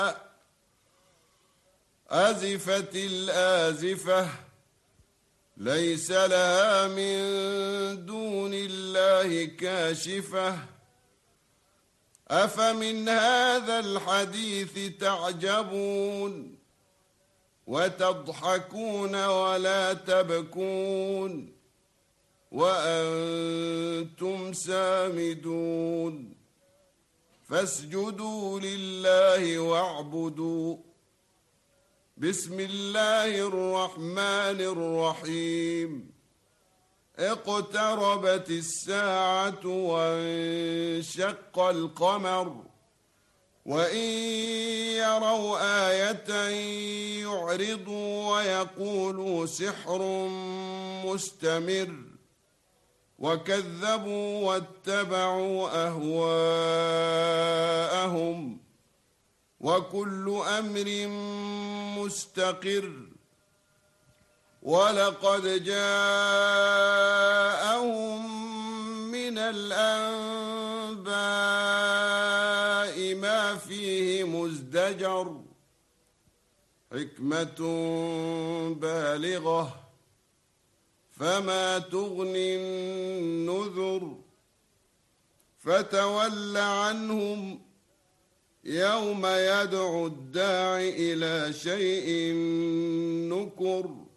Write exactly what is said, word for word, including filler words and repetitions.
أزفت الآزفة ليس لها من دون الله كاشفة أفمن هذا الحديث تعجبون وتضحكون ولا تبكون وأنتم سامدون فاسجدوا لله واعبدوا بسم الله الرحمن الرحيم اقتربت الساعة وانشق القمر وإن يروا آية يعرضوا ويقولوا سحر مستمر وكذبوا واتبعوا أهواءهم وكل أمر مستقر ولقد جاءهم من الأنباء ما فيه مزدجر حكمة بالغة فما تغني النذر فتول عنهم يوم يدعو الداع إلى شيء نكر